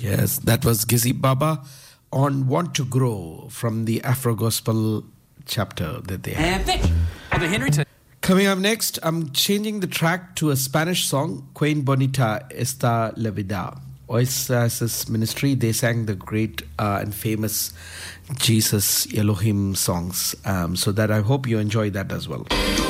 Yes, that was Gizzy Baba on Want to Grow from the Afro Gospel chapter that they have. And Vic of the Henry. Coming up next, I'm changing the track to a Spanish song, Quien Bonita Esta La Vida. Oasis Ministry, they sang the great and famous Jesus Elohim songs. So that I hope you enjoy that as well.